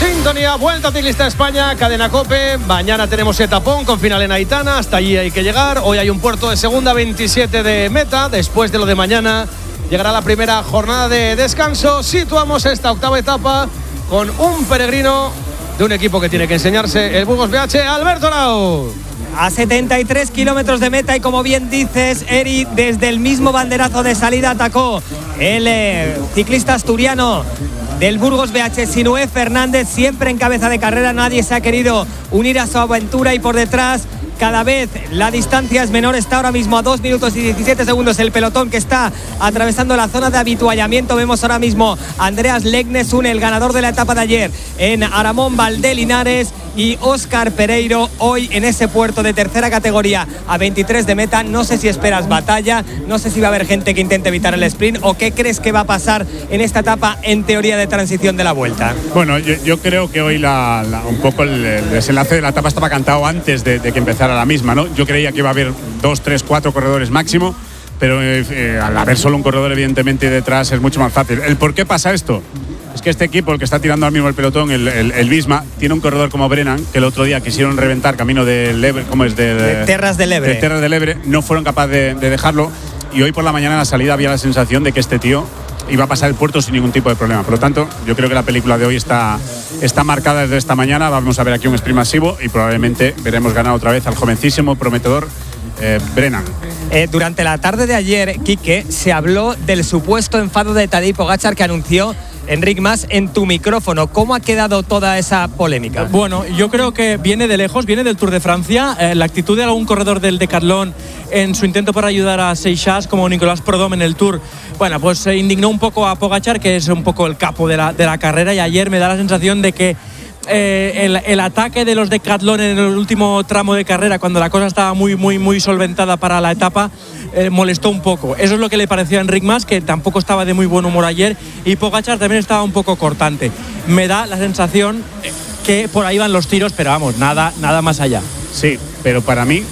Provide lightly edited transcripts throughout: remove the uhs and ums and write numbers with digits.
sintonía, Vuelta Ciclista España, Cadena COPE. Mañana tenemos etapón con final en Aitana, hasta allí hay que llegar. Hoy hay un puerto de segunda, 27 de meta. Después de lo de mañana llegará la primera jornada de descanso. Situamos esta octava etapa con un peregrino de un equipo que tiene que enseñarse, el Burgos BH, Alberto Henao. A 73 kilómetros de meta y como bien dices, Eri, desde el mismo banderazo de salida atacó el ciclista asturiano del Burgos BH, Sinué Fernández, siempre en cabeza de carrera. Nadie se ha querido unir a su aventura y por detrás cada vez la distancia es menor. Está ahora mismo a 2 minutos y 17 segundos el pelotón que está atravesando la zona de habituallamiento. Vemos ahora mismo a Andreas Legnesun, el ganador de la etapa de ayer en Aramón Valdelinares, y Óscar Pereiro hoy en ese puerto de tercera categoría a 23 de meta. No sé si esperas batalla, no sé si va a haber gente que intente evitar el sprint o qué crees que va a pasar en esta etapa en teoría de transición de la Vuelta. Bueno, yo creo que hoy un poco el desenlace de la etapa estaba cantado antes de que empezara la misma, ¿no? Yo creía que iba a haber 2, 3, 4 corredores máximo, pero al haber solo un corredor evidentemente detrás es mucho más fácil. ¿El por qué pasa esto? Es que este equipo, el que está tirando ahora mismo el pelotón, el Visma, tiene un corredor como Brennan, que el otro día quisieron reventar camino del Ebre, ¿cómo es? De Terras del Ebre. De Terras del Ebre, no fueron capaces de dejarlo, y hoy por la mañana en la salida había la sensación de que este tío iba a pasar el puerto sin ningún tipo de problema. Por lo tanto, yo creo que la película de hoy está marcada desde esta mañana. Vamos a ver aquí un sprint masivo y probablemente veremos ganar otra vez al jovencísimo, prometedor Brennan. Durante la tarde de ayer, Quique, se habló del supuesto enfado de Tadej Pogačar que anunció Enric Mas en tu micrófono. ¿Cómo ha quedado toda esa polémica? Bueno, yo creo que viene de lejos, viene del Tour de Francia. La actitud de algún corredor del Decathlon en su intento por ayudar a Seixas, como Nicolás Prudhomme en el Tour, bueno, pues indignó un poco a Pogačar, que es un poco el capo de la carrera, y ayer me da la sensación de que el ataque de los Decathlon en el último tramo de carrera, cuando la cosa estaba muy solventada para la etapa, molestó un poco. Eso es lo que le pareció a Enric Mas, que tampoco estaba de muy buen humor ayer, y Pogačar también estaba un poco cortante. Me da la sensación que por ahí van los tiros, pero vamos, nada más allá. Sí, pero para mí,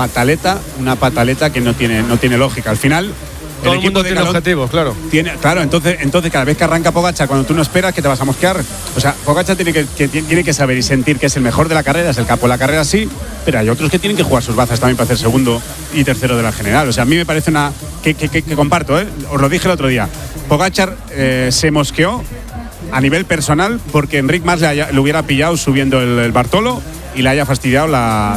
una pataleta que no tiene lógica. Al final, todo el mundo tiene objetivos, claro. Claro, entonces cada vez que arranca Pogačar, cuando tú no esperas, que te vas a mosquear. O sea, Pogačar tiene que saber y sentir que es el mejor de la carrera, es el capo de la carrera, sí, pero hay otros que tienen que jugar sus bazas también para hacer segundo y tercero de la general. O sea, a mí me parece que comparto, os lo dije el otro día. Pogačar se mosqueó a nivel personal porque Enric Mas le hubiera pillado subiendo el Bartolo y le haya fastidiado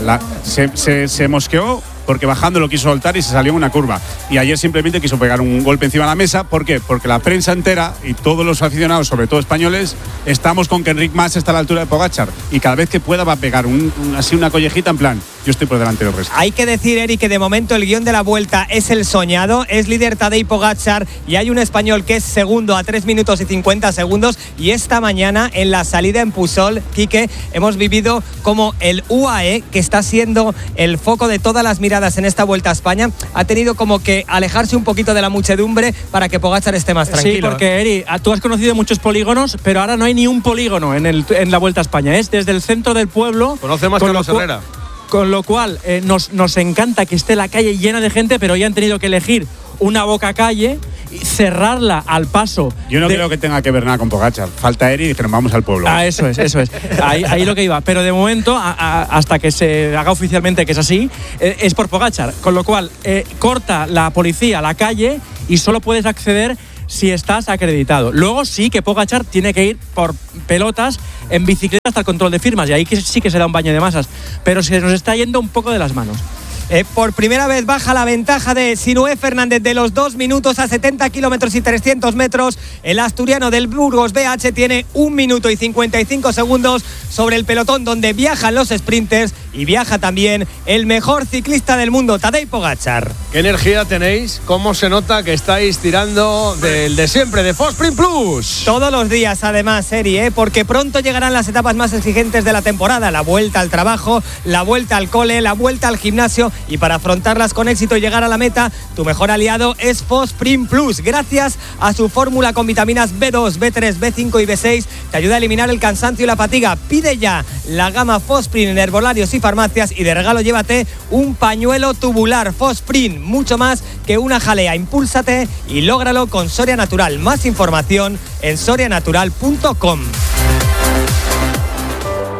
se mosqueó porque bajando lo quiso soltar y se salió en una curva. Y ayer simplemente quiso pegar un golpe encima de la mesa. ¿Por qué? Porque la prensa entera y todos los aficionados, sobre todo españoles, estamos con que Enric Mas está a la altura de Pogačar. Y cada vez que pueda va a pegar así una collejita en plan, yo estoy por delante del resto. Hay que decir, Eric, que de momento el guión de la Vuelta es el soñado. Es líder Tadej Pogačar y hay un español que es segundo a 3 minutos y 50 segundos. Y esta mañana en la salida en Pusol, Quique, hemos vivido como el UAE, que está siendo el foco de todas las miradas en esta Vuelta a España, ha tenido como que alejarse un poquito de la muchedumbre para que Pogačar esté más tranquilo. Sí, porque Eri, tú has conocido muchos polígonos, pero ahora no hay ni un polígono en la Vuelta a España. Es desde el centro del pueblo. Conoce más que Carlos Herrera. Con lo cual nos encanta que esté la calle llena de gente, pero ya han tenido que elegir una boca calle y cerrarla al paso. Yo no creo que tenga que ver nada con Pogačar. Falta Eri y dijeron vamos al pueblo. Eso es. Ahí lo que iba. Pero de momento, hasta que se haga oficialmente que es así, es por Pogačar. Con lo cual, corta la policía la calle y solo puedes acceder si estás acreditado. Luego sí que Pogačar tiene que ir por pelotas en bicicleta hasta el control de firmas, y ahí sí que se da un baño de masas. Pero se nos está yendo un poco de las manos. Por primera vez baja la ventaja de Sinué Fernández de los 2 minutos a 70 kilómetros y 300 metros. El asturiano del Burgos BH tiene 1 minuto y 55 segundos sobre el pelotón donde viajan los sprinters y viaja también el mejor ciclista del mundo, Tadej Pogačar. ¿Qué energía tenéis? ¿Cómo se nota que estáis tirando del de siempre, de Fosprint Plus? Todos los días, además, Eri, porque pronto llegarán las etapas más exigentes de la temporada. La vuelta al trabajo, la vuelta al cole, la vuelta al gimnasio. Y para afrontarlas con éxito y llegar a la meta, tu mejor aliado es Fosprint Plus. Gracias a su fórmula con vitaminas B2, B3, B5 y B6, te ayuda a eliminar el cansancio y la fatiga. Pide ya la gama Fosprint en herbolarios y farmacias y de regalo llévate un pañuelo tubular. Fosprint, mucho más que una jalea. Impúlsate y lógralo con Soria Natural. Más información en sorianatural.com.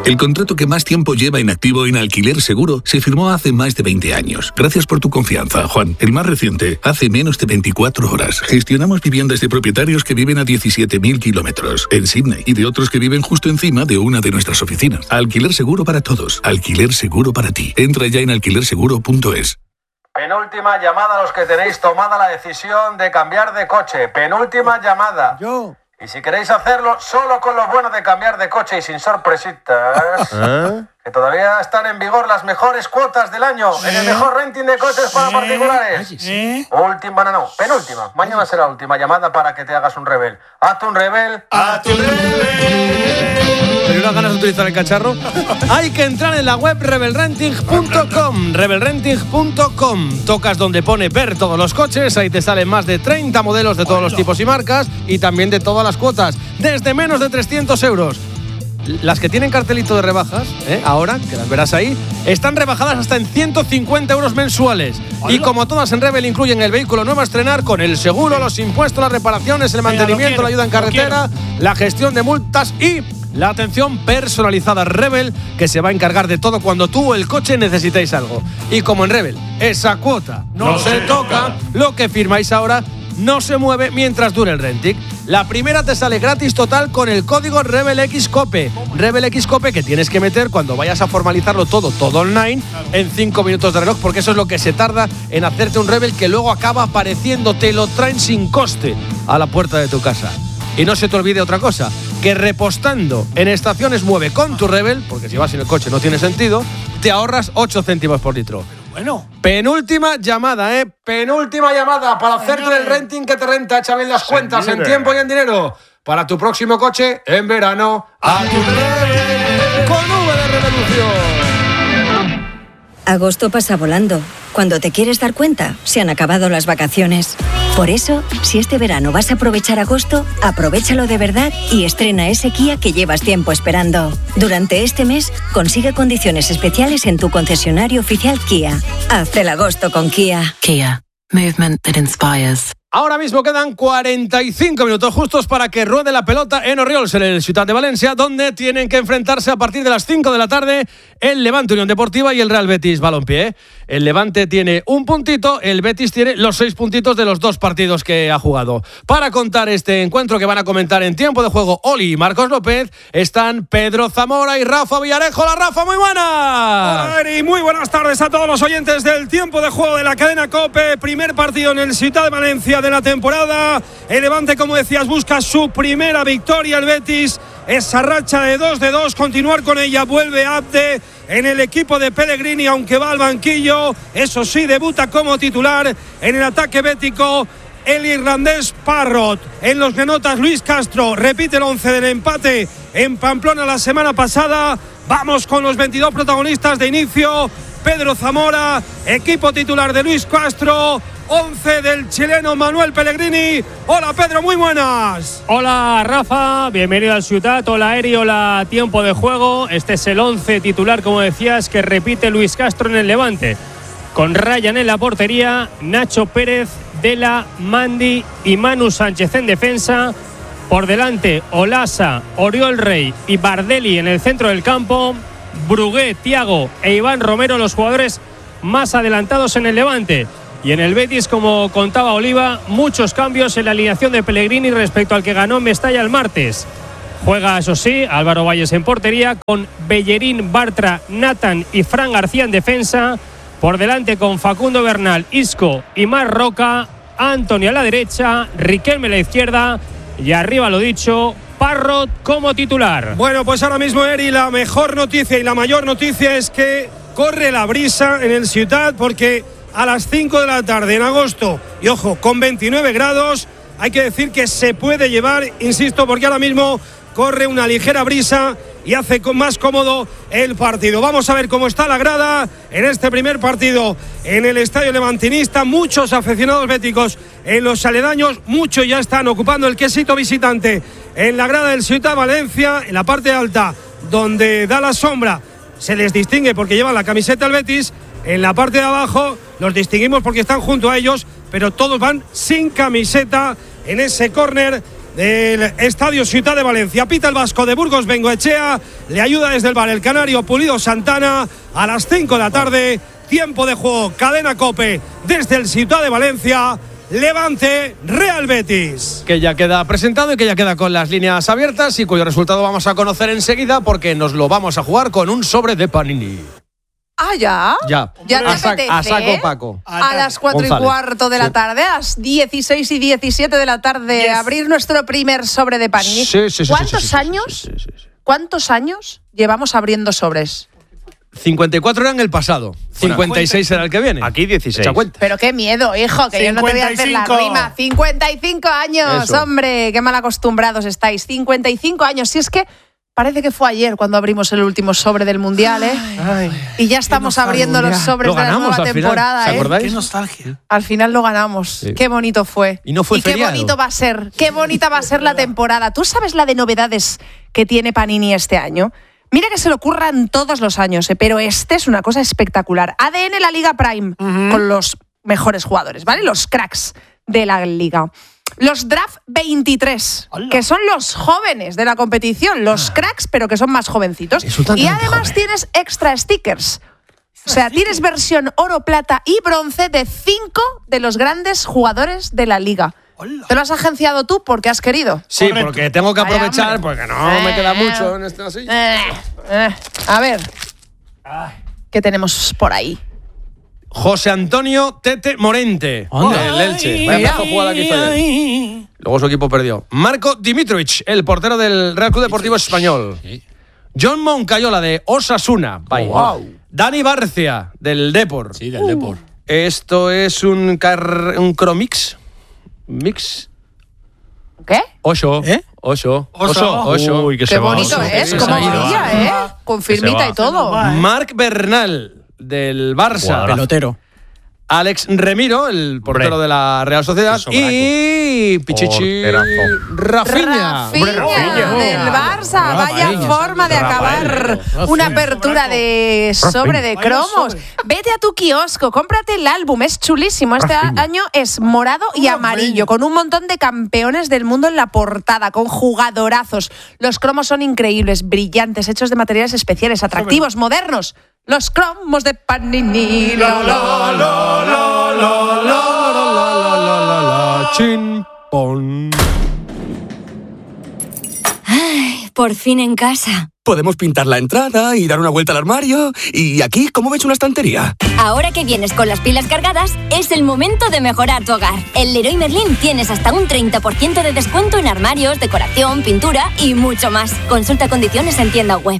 El contrato que más tiempo lleva inactivo en Alquiler Seguro se firmó hace más de 20 años. Gracias por tu confianza, Juan. El más reciente, hace menos de 24 horas. Gestionamos viviendas de propietarios que viven a 17.000 kilómetros en Sydney y de otros que viven justo encima de una de nuestras oficinas. Alquiler Seguro para todos. Alquiler Seguro para ti. Entra ya en alquilerseguro.es. Penúltima llamada a los que tenéis tomada la decisión de cambiar de coche. Penúltima llamada. Yo. Y si queréis hacerlo solo con lo bueno de cambiar de coche y sin sorpresitas, que todavía están en vigor las mejores cuotas del año en el mejor renting de coches para particulares. Última, no, penúltima. Mañana será última llamada para que te hagas un Rebel. Hazte un Rebel. ¡Hazte un Rebel! ¿Tienes unas ganas de utilizar el cacharro? Hay que entrar en la web rebelrenting.com. Rebelrenting.com. Tocas donde pone ver todos los coches. Ahí te salen más de 30 modelos de todos los tipos y marcas y también de todas las cuotas. Desde menos de 300 euros. Las que tienen cartelito de rebajas, ahora, que las verás ahí, están rebajadas hasta en 150 euros mensuales. Y como todas en Rebel incluyen el vehículo nuevo a estrenar con el seguro, los impuestos, las reparaciones, el mantenimiento, la ayuda en carretera, la gestión de multas y la atención personalizada. Rebel, que se va a encargar de todo cuando tú o el coche necesitéis algo. Y como en Rebel, esa cuota no se toca, lo que firmáis ahora no se mueve mientras dure el renting. La primera te sale gratis total con el código RebelXCOPE. RebelXCOPE que tienes que meter cuando vayas a formalizarlo todo online en 5 minutos de reloj, porque eso es lo que se tarda en hacerte un Rebel que luego acaba apareciendo, te lo traen sin coste a la puerta de tu casa. Y no se te olvide otra cosa, que repostando en Estaciones Mueve con tu Rebel, porque si vas en el coche no tiene sentido, te ahorras 8 céntimos por litro. Bueno. Penúltima llamada, penúltima llamada para hacerte el renting que te renta. Echa bien las cuentas en tiempo y en dinero. Para tu próximo coche en verano. ¡A tu Rebel! Con V de Revolución. Agosto pasa volando. Cuando te quieres dar cuenta, se han acabado las vacaciones. Por eso, si este verano vas a aprovechar agosto, aprovéchalo de verdad y estrena ese Kia que llevas tiempo esperando. Durante este mes, consigue condiciones especiales en tu concesionario oficial Kia. Haz el agosto con Kia. Kia. Movement that inspires. Ahora mismo quedan 45 minutos justos para que ruede la pelota en Orriols, en el Ciutat de Valencia, donde tienen que enfrentarse a partir de las 5 de la tarde el Levante Unión Deportiva y el Real Betis Balompié. El Levante tiene un puntito, el Betis tiene los 6 puntitos de los 2 partidos que ha jugado. Para contar este encuentro que van a comentar en tiempo de juego Oli y Marcos López, están Pedro Zamora y Rafa Villarejo. Hola Rafa, muy buenas. Hola Eri, muy buenas tardes a todos los oyentes del tiempo de juego de la cadena COPE. Primer partido en el Ciutat de Valencia de la temporada. El Levante, como decías, busca su primera victoria. El Betis, esa racha de 2-2, continuar con ella. Vuelve Abde en el equipo de Pellegrini, aunque va al banquillo. Eso sí, debuta como titular en el ataque bético el irlandés Parrott. En los granotas, Luis Castro repite el 11 del empate en Pamplona la semana pasada. Vamos con los 22 protagonistas de inicio. Pedro Zamora, equipo titular de Luis Castro, 11 del chileno Manuel Pellegrini. Hola Pedro, muy buenas. Hola Rafa, bienvenido al Ciutat. Hola Eri, hola tiempo de juego. Este es el 11 titular, como decías, que repite Luis Castro en el Levante. Con Ryan en la portería, Nacho Pérez, Dela, Mandi y Manu Sánchez en defensa. Por delante, Olasa, Oriol Rey y Bardelli en el centro del campo. Brugué, Thiago e Iván Romero, los jugadores más adelantados en el Levante. Y en el Betis, como contaba Oliva, muchos cambios en la alineación de Pellegrini respecto al que ganó en Mestalla el martes. Juega, eso sí, Álvaro Valles en portería, con Bellerín, Bartra, Nathan y Fran García en defensa. Por delante con Facundo Bernal, Isco y Mar Roca. Antonio a la derecha, Riquelme a la izquierda. Y arriba, lo dicho, Parrott como titular. Bueno, pues ahora mismo, Eri, la mejor noticia y la mayor noticia es que corre la brisa en el Ciutat, porque a las 5 de la tarde en agosto, y ojo, con 29 grados, hay que decir que se puede llevar, insisto, porque ahora mismo corre una ligera brisa y hace más cómodo el partido. Vamos a ver cómo está la grada en este primer partido en el estadio levantinista. Muchos aficionados béticos en los aledaños, muchos ya están ocupando el quesito visitante en la grada del Ciutat Valencia, en la parte alta, donde da la sombra. Se les distingue porque llevan la camiseta del Betis. En la parte de abajo los distinguimos porque están junto a ellos, pero todos van sin camiseta en ese córner del Estadio Ciutat de Valencia. Pita el vasco de Burgos Bengoechea, le ayuda desde el bar el canario Pulido Santana. A las 5 de la tarde, tiempo de juego, Cadena COPE desde el Ciutat de Valencia. Levante, Real Betis. Que ya queda presentado y que ya queda con las líneas abiertas y cuyo resultado vamos a conocer enseguida porque nos lo vamos a jugar con un sobre de Panini. Ah, ¿ya? Ya te apetece, a saco Paco. A las 4:15 de la tarde, a las 16:17 de la tarde, abrir nuestro primer sobre de Panini. ¿Cuántos años llevamos abriendo sobres? 54 era en el pasado, 56 era el que viene. Aquí 16. Pero qué miedo, hijo, que 55. Yo no te voy a hacer la rima. 55 años, eso. Hombre, qué mal acostumbrados estáis. 55 años, si es que parece que fue ayer cuando abrimos el último sobre del Mundial, ¿eh? Ay, y ya estamos abriendo los sobres de la nueva temporada, ¿Se acordáis? Qué nostalgia. Al final lo ganamos. Sí. Qué bonito fue. Y no fue feriado. Qué bonito va a ser. Qué bonita va a ser la temporada. ¿Tú sabes la de novedades que tiene Panini este año? Mira que se lo ocurran todos los años, pero este es una cosa espectacular. ADN la Liga Prime, con los mejores jugadores, ¿vale? Los cracks de la Liga. Los Draft 23, que son los jóvenes de la competición, los cracks, pero que son más jovencitos. Y además tienes extra stickers. O sea, tienes versión oro, plata y bronce de 5 de los grandes jugadores de la Liga. ¿Te lo has agenciado tú porque has querido? Sí, correcto. Porque tengo que aprovechar, porque no me queda mucho en este así. A ver, ¿qué tenemos por ahí? José Antonio Tete Morente, del Elche. Vaya pedazo jugada que hizo ayer. Luego su equipo perdió. Marco Dimitrovic, el portero del Real Club Deportivo Español. John Moncayola, de Osasuna. Dani Barcia, del Depor. Sí, del Depor. Esto es un Cromix. Mix. ¿Qué? Oso. Oso. Uy, qué bonito es, como brilla, con firmita y todo. Marc Bernal, del Barça. Pelotero. Alex Remiro, el portero de la Real Sociedad. Y Pichichi Rafinha del Barça. Vaya forma de acabar una apertura de sobre de cromos. Vete a tu kiosco, cómprate el álbum, es chulísimo. Este año es morado y amarillo, con un montón de campeones del mundo en la portada, con jugadorazos. Los cromos son increíbles, brillantes, hechos de materiales especiales, atractivos, modernos. Los cromos de Panini. Chimpón. Ay, por fin en casa. Podemos pintar la entrada y dar una vuelta al armario. Y aquí, ¿cómo ves una estantería? Ahora que vienes con las pilas cargadas, es el momento de mejorar tu hogar. En Leroy Merlin tienes hasta un 30% de descuento en armarios, decoración, pintura y mucho más. Consulta condiciones en tienda web.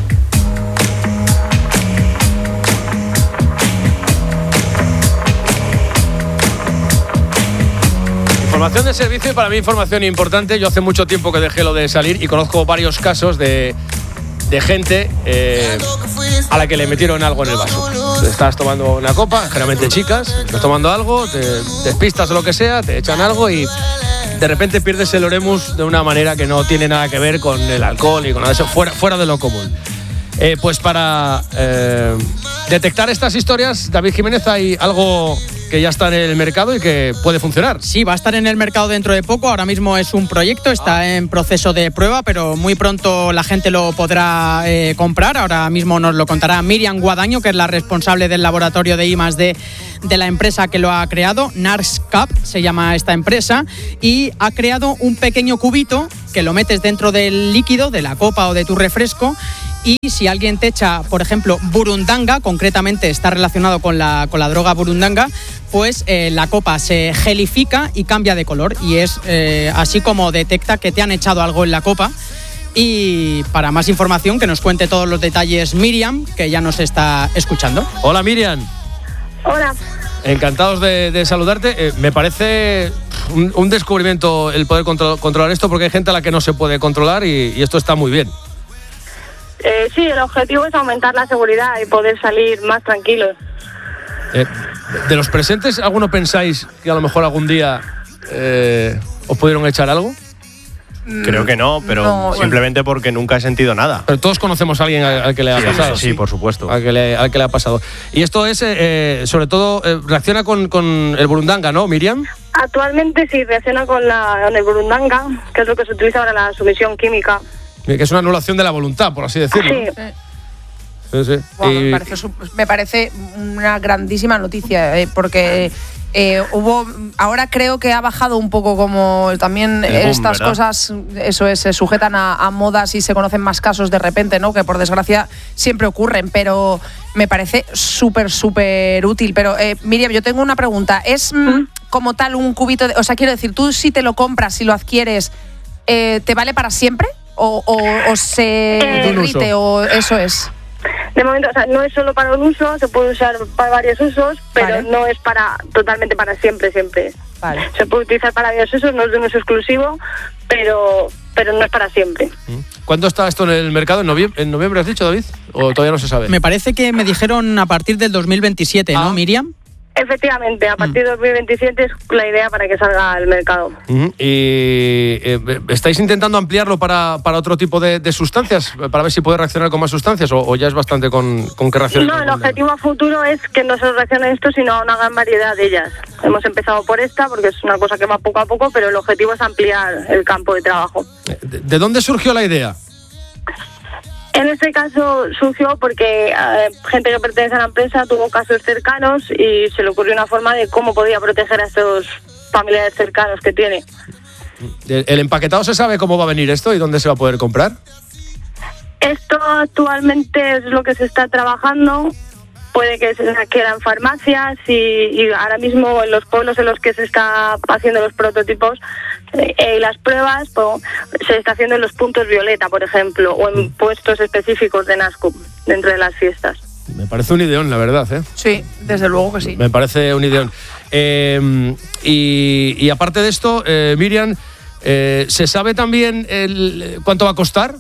Información de servicio y para mí información importante. Yo hace mucho tiempo que dejé lo de salir y conozco varios casos de gente a la que le metieron algo en el vaso. Estás tomando una copa, generalmente chicas, estás tomando algo, te despistas o lo que sea, te echan algo y de repente pierdes el oremus de una manera que no tiene nada que ver con el alcohol y con nada de eso, fuera de lo común. Pues para detectar estas historias, David Jiménez, hay algo que ya está en el mercado y que puede funcionar. Sí, va a estar en el mercado dentro de poco. Ahora mismo es un proyecto, está en proceso de prueba, pero muy pronto la gente lo podrá comprar. Ahora mismo nos lo contará Miriam Guadaño, que es la responsable del laboratorio de I+D de la empresa que lo ha creado. NARSCAP se llama esta empresa, y ha creado un pequeño cubito que lo metes dentro del líquido, de la copa o de tu refresco. Y si alguien te echa, por ejemplo, burundanga, concretamente está relacionado con la droga burundanga, pues la copa se gelifica y cambia de color. Y es así como detecta que te han echado algo en la copa. Y para más información, que nos cuente todos los detalles Miriam, que ya nos está escuchando. Hola, Miriam. Hola. Encantados de saludarte. Me parece un descubrimiento el poder controlar esto, porque hay gente a la que no se puede controlar y esto está muy bien. Sí, el objetivo es aumentar la seguridad y poder salir más tranquilos. De los presentes, ¿alguno pensáis que a lo mejor algún día os pudieron echar algo? Creo que no, pero no, simplemente porque nunca he sentido nada. Pero todos conocemos a alguien al que le ha pasado. Sí, por supuesto. Al que le ha pasado. Y esto es, sobre todo, reacciona con el burundanga, ¿no, Miriam? Actualmente sí reacciona con el burundanga, que es lo que se utiliza para la sumisión química. Que es una anulación de la voluntad, por así decirlo. Sí. Wow, me parece una grandísima noticia, porque ahora creo que ha bajado un poco como también estas ¿verdad? cosas, eso es, se sujetan a modas y se conocen más casos de repente, ¿no? Que por desgracia siempre ocurren, pero me parece súper útil. Pero Miriam, yo tengo una pregunta. ¿Es como tal un cubito o sea, quiero decir, tú si te lo compras, si lo adquieres, ¿te vale para siempre? ¿O se derrite o eso es? De momento, o sea, no es solo para un uso, se puede usar para varios usos, pero no es totalmente para siempre. Vale. Se puede utilizar para varios usos, no es de un uso exclusivo, pero no es para siempre. ¿Cuándo está esto en el mercado? ¿En noviembre has dicho, David? ¿O todavía no se sabe? Me parece que me dijeron a partir del 2027, ¿no, Miriam? Efectivamente, a partir de 2027 es la idea para que salga al mercado. ¿Y estáis intentando ampliarlo para otro tipo de sustancias? ¿Para ver si puede reaccionar con más sustancias? ¿O ya es bastante con que reaccione? No, el objetivo a futuro es que no solo reaccione esto, sino a una gran variedad de ellas. Hemos empezado por esta, porque es una cosa que va poco a poco, pero el objetivo es ampliar el campo de trabajo. ¿De dónde surgió la idea? En este caso surgió porque gente que pertenece a la empresa tuvo casos cercanos y se le ocurrió una forma de cómo podía proteger a estos familiares cercanos que tiene. ¿El empaquetado se sabe cómo va a venir esto y dónde se va a poder comprar? Esto actualmente es lo que se está trabajando. Puede que se adquiera en farmacias y ahora mismo en los pueblos en los que se está haciendo los prototipos y las pruebas, pues, se está haciendo en los puntos violeta, por ejemplo, o en puestos específicos de NASCUP dentro de las fiestas. Me parece un ideón, la verdad, ¿eh? Sí, desde luego que sí. Me parece un ideón. Y aparte de esto, Miriam, ¿se sabe también cuánto va a costar?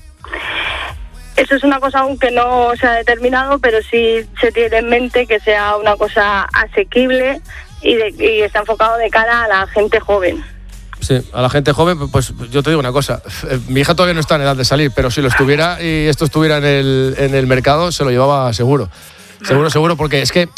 Eso es una cosa aún que no se ha determinado, pero sí se tiene en mente que sea una cosa asequible y está enfocado de cara a la gente joven. Sí, a la gente joven, pues yo te digo una cosa, mi hija todavía no está en edad de salir, pero si lo estuviera y esto estuviera en el mercado, se lo llevaba seguro. Seguro, porque es que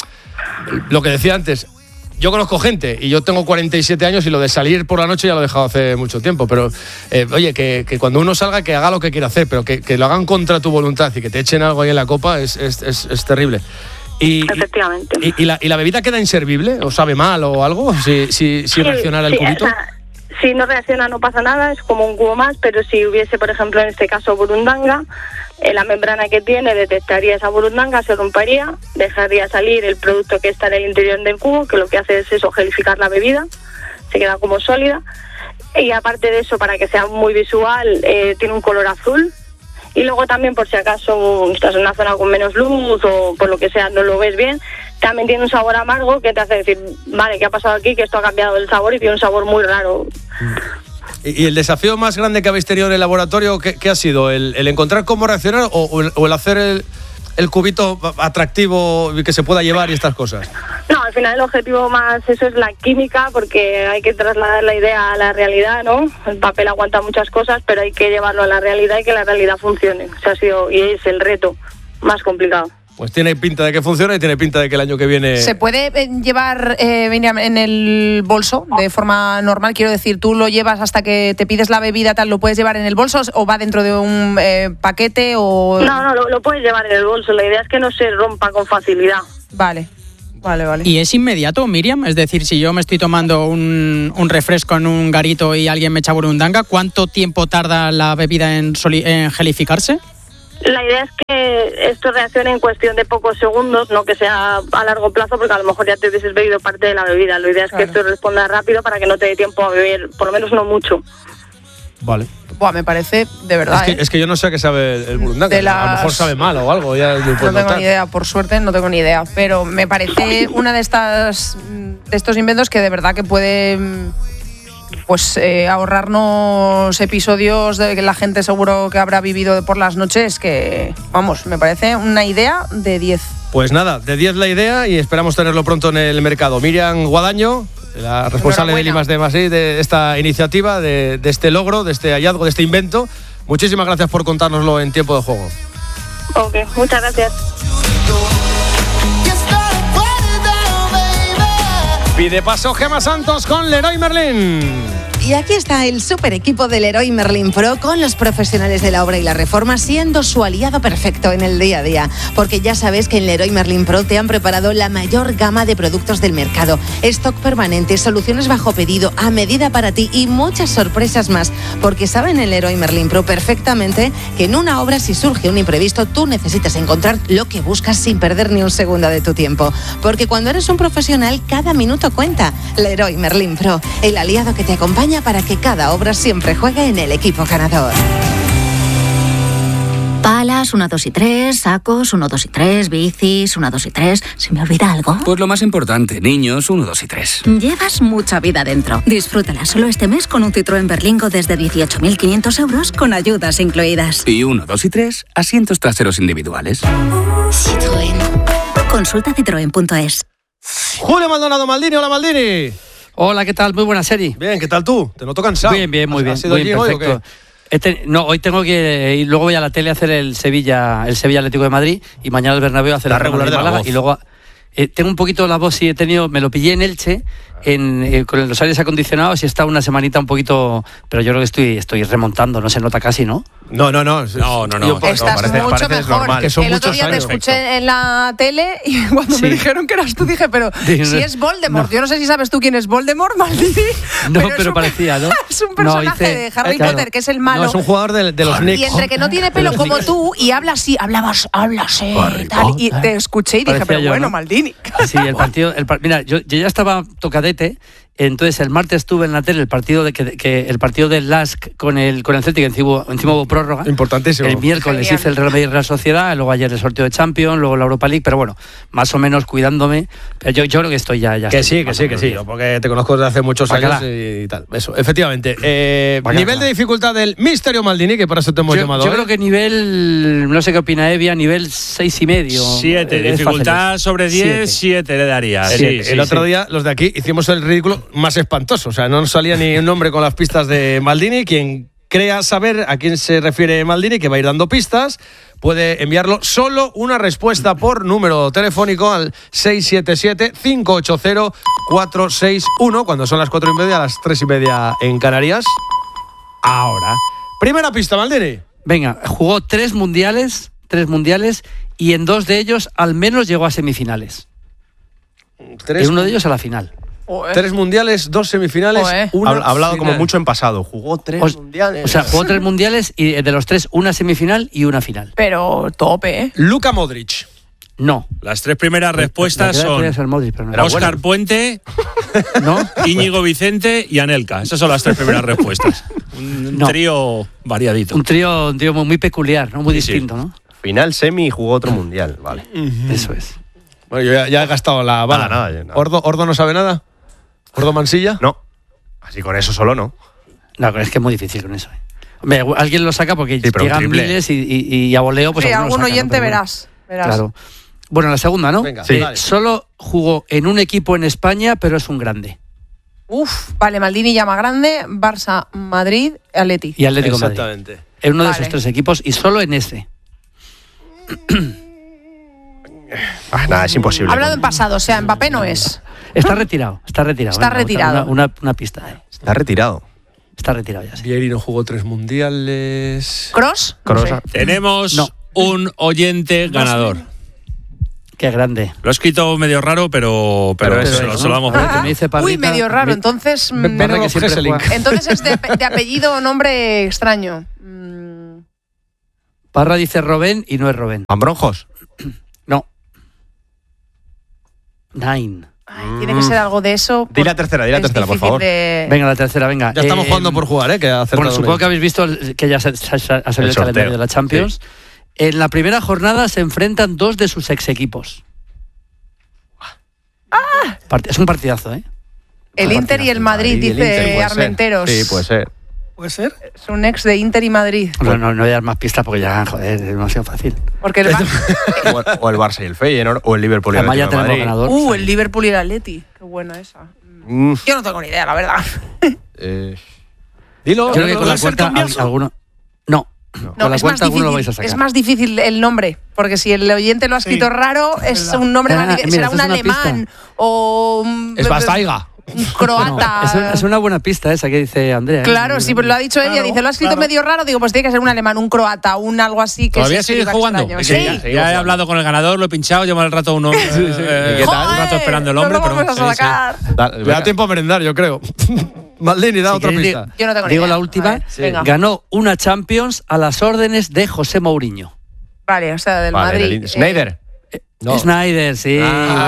lo que decía antes, yo conozco gente y yo tengo 47 años y lo de salir por la noche ya lo he dejado hace mucho tiempo, pero oye, que cuando uno salga que haga lo que quiera hacer, pero que lo hagan contra tu voluntad y que te echen algo ahí en la copa es terrible. Efectivamente. ¿Y la bebida queda inservible o sabe mal o algo si reaccionara el cubito? O sea, si no reacciona no pasa nada, es como un cubo más, pero si hubiese, por ejemplo, en este caso burundanga, la membrana que tiene detectaría esa burundanga, se rompería, dejaría salir el producto que está en el interior del cubo, que lo que hace es eso, gelificar la bebida, se queda como sólida, y aparte de eso, para que sea muy visual, tiene un color azul, y luego también, por si acaso estás en una zona con menos luz o por lo que sea no lo ves bien, también tiene un sabor amargo que te hace decir, vale, ¿qué ha pasado aquí? Que esto ha cambiado el sabor y tiene un sabor muy raro. ¿Y el desafío más grande que habéis tenido en el laboratorio, qué ha sido? ¿El encontrar cómo reaccionar o el hacer el cubito atractivo y que se pueda llevar y estas cosas? No, al final el objetivo más eso es la química, porque hay que trasladar la idea a la realidad, ¿no? El papel aguanta muchas cosas, pero hay que llevarlo a la realidad y que la realidad funcione. O sea, y es el reto más complicado. Pues tiene pinta de que funciona y tiene pinta de que el año que viene... ¿Se puede llevar en el bolso de forma normal? Quiero decir, ¿tú lo llevas hasta que te pides la bebida, tal, lo puedes llevar en el bolso o va dentro de un paquete o...? No, lo puedes llevar en el bolso. La idea es que no se rompa con facilidad. Vale. ¿Y es inmediato, Miriam? Es decir, si yo me estoy tomando un refresco en un garito y alguien me echa burundanga, ¿cuánto tiempo tarda la bebida en gelificarse? La idea es que esto reaccione en cuestión de pocos segundos, no que sea a largo plazo, porque a lo mejor ya te hubieses bebido parte de la bebida. La idea es que esto responda rápido para que no te dé tiempo a beber, por lo menos no mucho. Vale. Buah, me parece, de verdad. Es que yo no sé a qué sabe el burundanga. A lo mejor sabe mal o algo. Ya no tengo ni idea, por suerte no tengo ni idea. Pero me parece una de estos inventos que de verdad que puede... pues ahorrarnos episodios de que la gente seguro que habrá vivido por las noches, que, vamos, me parece una idea de 10. Pues nada, de 10 la idea y esperamos tenerlo pronto en el mercado. Miriam Guadaño, la responsable del I+D+I de esta iniciativa, de este logro, de este hallazgo, de este invento. Muchísimas gracias por contárnoslo en Tiempo de Juego. Ok, muchas gracias. Pide paso Gemma Santos con Leroy Merlin. Y aquí está el super equipo del Leroy Merlin Pro con los profesionales de la obra y la reforma siendo su aliado perfecto en el día a día. Porque ya sabes que en Leroy Merlin Pro te han preparado la mayor gama de productos del mercado. Stock permanente, soluciones bajo pedido, a medida para ti y muchas sorpresas más. Porque saben en Leroy Merlin Pro perfectamente que en una obra, si surge un imprevisto, tú necesitas encontrar lo que buscas sin perder ni un segundo de tu tiempo. Porque cuando eres un profesional, cada minuto cuenta. Leroy Merlin Pro, el aliado que te acompaña para que cada obra siempre juegue en el equipo ganador. Palas, 1, 2 y 3, sacos, 1, 2 y 3, bicis, 1, 2 y 3. ¿Se me olvida algo? Pues lo más importante, niños, 1, 2 y 3. Llevas mucha vida dentro. Disfrútala solo este mes con un Citroën Berlingo desde 18.500 euros con ayudas incluidas. Y 1, 2 y 3, asientos traseros individuales. Citroën. Consulta citroen.es. Julio Maldonado Maldini, hola Maldini. Hola, ¿qué tal? Muy buena serie. Bien, ¿qué tal tú? ¿Te noto cansado? Muy bien, muy bien. ¿Has ido Muy bien, perfecto. No, hoy tengo que ir, luego voy a la tele a hacer el Sevilla Atlético de Madrid y mañana el Bernabéu a hacer la regular de Málaga y luego tengo un poquito la voz, me lo pillé en Elche con los aires acondicionados y está una semanita un poquito, pero yo creo que estoy remontando, no se nota casi, ¿no? No. Estás mucho mejor. Normal, que son el otro día te escuché en la tele y cuando me dijeron que eras tú dije, pero si es Voldemort, yo no sé si sabes tú quién es Voldemort, Maldini. No, pero parecía, ¿no? Es un personaje de Harry Potter que es el malo. No, es un jugador de los Knicks. Y entre que no tiene pelo como tú y habla así, tal, y te escuché y dije, pero yo, bueno, ¿no? Maldini. Sí, mira, yo ya estaba tocadete. Entonces el martes estuve en la tele el partido del LASK con el Celtic, encima hubo prórroga. Importantísimo. El miércoles hice el Real Madrid Real Sociedad, luego ayer el sorteo de Champions, luego la Europa League, pero bueno, más o menos cuidándome. Pero yo creo que estoy ya. Que sí, porque te conozco desde hace muchos años y tal. Eso, efectivamente. Nivel de dificultad del Misterio Maldini, que para eso te hemos llamado. Yo creo que nivel, no sé qué opina Evia, nivel 6,5. 7, dificultad sobre 10, 7 le daría. El otro día los de aquí hicimos el ridículo más espantoso, o sea, no nos salía ni un nombre con las pistas de Maldini. Quien crea saber a quién se refiere Maldini, que va a ir dando pistas, puede enviarlo solo una respuesta por número telefónico al 677-580-461 cuando son las 4:30, a las 3:30 en Canarias. Ahora, primera pista, Maldini. Venga, jugó 3 mundiales y en 2 de ellos al menos llegó a semifinales. En uno de ellos a la final. 3 mundiales, 2 semifinales, una ha hablado final. como mucho en pasado. Jugó 3 mundiales. O sea, jugó 3 mundiales y de los 3 una semifinal y una final. Pero tope, ¿eh? Luka Modric. No. Las 3 primeras respuestas son Modric, pero no. Óscar Puente, ¿no? Íñigo Vicente y Anelka. Esas son las 3 primeras respuestas. Un trío variadito. Un trío muy peculiar, ¿no? Muy distinto, ¿no? Final, semi y jugó otro mundial. Vale. Eso es. Bueno, yo ya he gastado la bala. Nada. ¿Ordo no sabe nada? ¿Ordo Mansilla? No. Así con eso solo no. No, es que es muy difícil con eso. Hombre, alguien lo saca porque llegan miles y a voleo pues algún oyente verás. Claro. Bueno, la segunda, ¿no? Venga, solo jugó en un equipo en España, pero es un grande. Vale, Maldini llama grande, Barça, Madrid, Atleti. Y Atlético Madrid. Exactamente. En uno de esos 3 equipos y solo en ese. Nada, es imposible. Hablado en pasado, o sea, Mbappé no es. Está retirado. Está retirado. Una pista. Está retirado. Está retirado ya. Sí. Vieri no jugó 3 mundiales. ¿Cross? No sé. Tenemos un oyente ganador. Qué grande. Lo he escrito medio raro, pero se lo vamos a ver. Medio raro, entonces. Entonces es de apellido o nombre extraño. Parra dice Robén y no es Robén. ¿Ambronjos? No. Nine. Tiene que ser algo de eso. Di la tercera, por favor. Venga, la tercera, venga. Ya estamos jugando por jugar, que ha acertado. Bueno, supongo que habéis visto que ya ha salido el calendario de la Champions. Sí. En la primera jornada se enfrentan 2 de sus ex equipos. Es un partidazo, ¿eh? El Inter y el Madrid, dice Armenteros. Sí, puede ser. ¿Puede ser? Es un ex de Inter y Madrid. No voy a dar más pistas porque ya, joder, es demasiado fácil. Porque el o el Barça y el Feyenoord, o el Liverpool y el Atlético de Madrid. Ganador. El Liverpool y el Atleti. Qué buena esa. Yo no tengo ni idea, la verdad. Dilo. Creo que con la cuarta alguno. No. Con la cuenta alguno lo vais a sacar. Es más difícil el nombre, porque si el oyente lo ha escrito raro, es un nombre más difícil. Será un alemán o es Bastaiga. Un croata. No, es una buena pista esa que dice Andrea. Claro, sí, pues lo ha dicho ella. Dice, lo ha escrito medio raro. Digo, pues tiene que ser un alemán, un croata, un algo así. Que ¿Todavía sigues jugando? Sí. Ya he hablado con el ganador, lo he pinchado, llevo el rato un rato esperando el hombre. Pero me da tiempo a merendar, yo creo. Maldini, da otra pista. Yo no tengo Digo ni idea. la última. Ganó una Champions a las órdenes de José Mourinho. Vale, o sea, del Madrid. Schneider. No. Snyder, sí.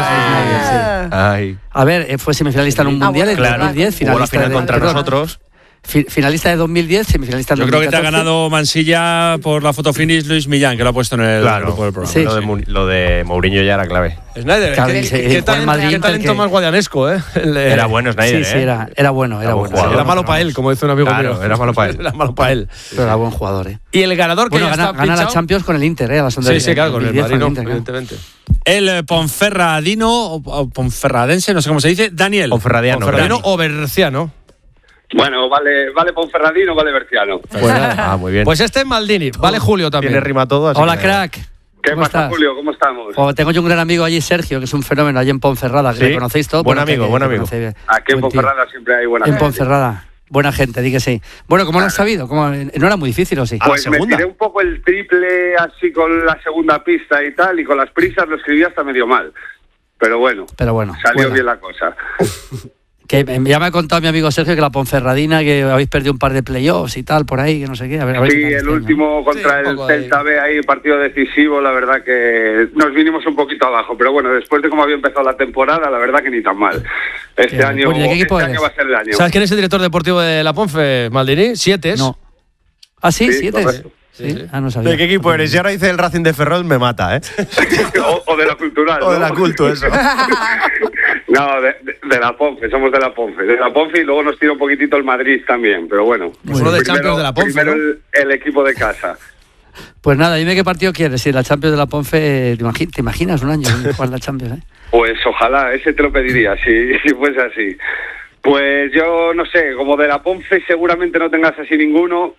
Ay. A ver, fue semifinalista en un mundial en 2010, finalista la final contra nosotros. Finalista de 2010, semifinalista en 2014. Yo creo que te ha ganado Mansilla por la foto finish Luis Millán, que lo ha puesto en el grupo del programa. Sí. Lo de Mourinho ya era clave. Schneider, qué talento más guadianesco, ¿eh? Era bueno Schneider, sí, era bueno. Era malo para él, como dice un amigo mío. Era malo para él. Era malo para él. Pero era buen jugador, Y el ganador que gana la Champions con el Inter, a la Sí, claro, con el Madrid, evidentemente. El Ponferradino, o Ponferradense, no sé cómo se dice, Daniel. Ponferradiano o Berciano. Bueno, vale Ponferradino, vale Berciano. Pues, muy bien. Pues este es Maldini, vale Julio también. Tiene rima todo. Hola, crack. ¿Qué pasa, Julio? ¿Cómo estamos? Tengo yo un gran amigo allí, Sergio, que es un fenómeno allí en Ponferrada, que le conocéis todos. Buen amigo. Aquí en Ponferrada siempre hay buena gente. En Ponferrada. Buena gente, di que sí. Bueno, ¿cómo lo has sabido? ¿No era muy difícil o sí? Pues me tiré un poco el triple así con la segunda pista y tal, y con las prisas lo escribí hasta medio mal. Pero bueno. Salió bien la cosa. Que ya me ha contado mi amigo Sergio que la Ponferradina, que habéis perdido un par de playoffs y tal, por ahí, que no sé qué. Sí, el último contra el Celta B ahí, partido decisivo, la verdad que nos vinimos un poquito abajo. Pero bueno, después de cómo había empezado la temporada, la verdad que ni tan mal. Este año va a ser el año. ¿Sabes quién es el director deportivo de la Ponfe, Maldini? 7. No. ¿Ah, sí? 7. Sí. No sabía. ¿De qué equipo eres? Y ahora dice el Racing de Ferrol, me mata, ¿eh? o de la Cultural. O de la Cultu, eso. No, de la Ponfe, somos de la Ponfe. De la Ponfe y luego nos tira un poquitito el Madrid también, pero bueno. Uno de Champions de la Ponfe, primero el equipo de casa. Pues nada, dime qué partido quieres. Si la Champions de la Ponfe, ¿te imaginas un año jugar la Champions? Pues ojalá, ese te lo pediría, si fuese así. Pues yo no sé, como de la Ponfe seguramente no tengas así ninguno.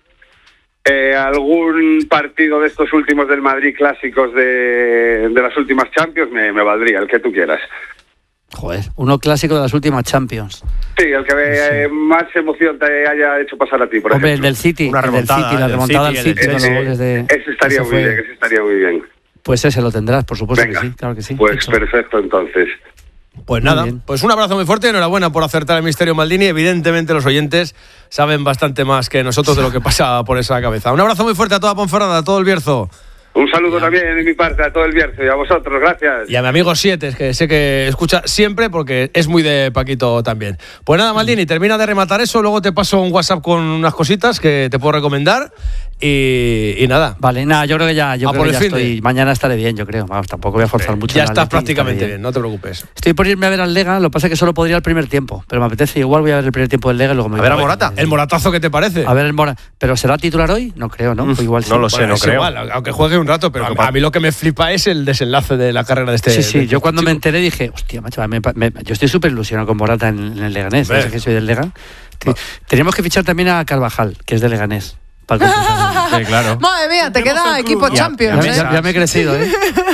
Algún partido de estos últimos del Madrid clásicos de las últimas Champions me valdría, el que tú quieras. Joder, uno clásico de las últimas Champions. Sí, el que más emoción te haya hecho pasar a ti, por ejemplo. El del City, la remontada al City. Ese estaría muy bien. Pues ese lo tendrás, por supuesto. Venga, que sí, claro que sí. Pues perfecto, entonces. Pues nada, pues un abrazo muy fuerte y enhorabuena por acertar el misterio Maldini. Evidentemente los oyentes saben bastante más que nosotros de lo que pasa por esa cabeza. Un abrazo muy fuerte a toda Ponferrada, a todo el Bierzo. Un saludo también de mi parte a todo el Bierzo y a vosotros, gracias. Y a mi amigo 7, que sé que escucha siempre porque es muy de Paquito también. Pues nada, Maldini, termina de rematar eso, luego te paso un WhatsApp con unas cositas que te puedo recomendar y nada. Vale, nada, yo creo que ya estoy. Mañana estaré bien, yo creo. Vamos, tampoco voy a forzar mucho. Ya estás prácticamente bien, no te preocupes. Estoy por irme a ver al Lega, lo que pasa es que solo podría ir al primer tiempo, pero me apetece, igual voy a ver el primer tiempo del Lega y luego me voy a ver a Morata. ¿El Moratazo qué te parece? A ver el Morata. ¿Pero será titular hoy? No creo, ¿no? Pues igual sí. No lo sé, no creo. Igual, aunque juegue un rato, pero a mí lo que me flipa es el desenlace de la carrera de este. Sí, yo cuando me enteré dije, hostia, macho, yo estoy súper ilusionado con Morata en el Leganés, ¿sabes que soy del Lega? Teníamos que fichar también a Carvajal, que es de Leganés. Sí, claro. Madre mía, te queda equipo Champions. Ya me he crecido, ¿eh?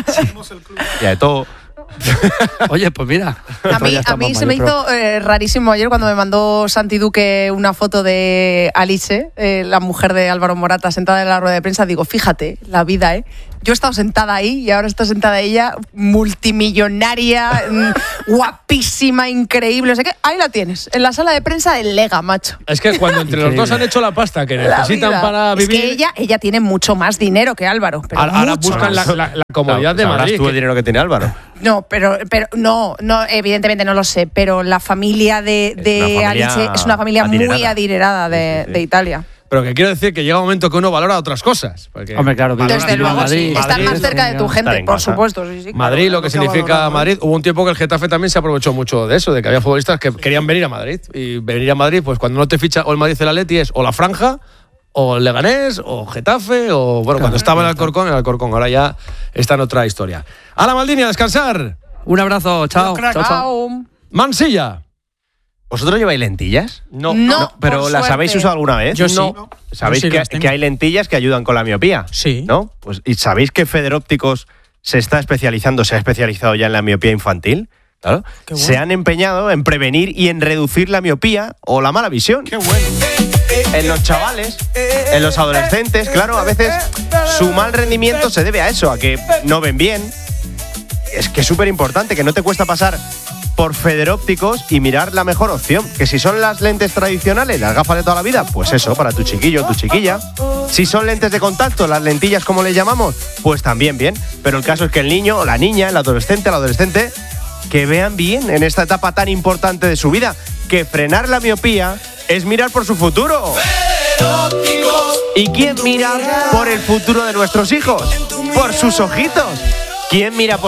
Ya de todo. Oye, pues mira. A mí se me hizo rarísimo ayer cuando me mandó Santi Duque una foto de Alice, la mujer de Álvaro Morata, sentada en la rueda de prensa. Digo, fíjate, la vida, ¿eh? Yo he estado sentada ahí y ahora está sentada ella, multimillonaria, guapísima, increíble, no sé qué. Ahí la tienes, en la sala de prensa del Lega, macho. Es que cuando entre los dos han hecho la pasta que necesitan para vivir. Es que ella tiene mucho más dinero que Álvaro. Pero ahora buscan la comodidad de Madrid. ¿Tú el dinero que tiene Álvaro? No, pero no, evidentemente no lo sé, pero la familia de Alice es una familia muy adinerada de Italia. Pero que quiero decir que llega un momento que uno valora otras cosas. Porque hombre, claro, desde luego, Madrid, estar más cerca de tu gente, por supuesto. Sí, Madrid, lo que significa Madrid. Hubo un tiempo que el Getafe también se aprovechó mucho de eso, de que había futbolistas que querían venir a Madrid. Y venir a Madrid, pues cuando no te ficha o el Madrid el Atleti es o la Franja, o el Leganés, o Getafe, o bueno, cuando estaba en el Alcorcón, ahora ya está en otra historia. A la Maldini, a descansar. Un abrazo, chao. Chao. Mansilla. ¿Vosotros lleváis lentillas? No, pero por ¿las suerte. habéis usado alguna vez? Yo sí. No. ¿Sabéis Yo sí las que tengo. hay lentillas que ayudan con la miopía? Sí. ¿No? Pues, ¿y sabéis que Federópticos se ha especializado ya en la miopía infantil? Claro. Qué bueno. Se han empeñado en prevenir y en reducir la miopía o la mala visión. Qué bueno. En los chavales, en los adolescentes, claro, a veces su mal rendimiento se debe a eso, a que no ven bien. Es que es súper importante, que no te cuesta pasar por Federópticos y mirar la mejor opción. Que si son las lentes tradicionales, las gafas de toda la vida, pues eso, para tu chiquillo o tu chiquilla. Si son lentes de contacto, las lentillas como le llamamos, pues también bien. Pero el caso es que el niño o la niña, el adolescente, que vean bien en esta etapa tan importante de su vida, que frenar la miopía es mirar por su futuro. ¿Y quién mira por el futuro de nuestros hijos? Por sus ojitos. ¿Quién mira por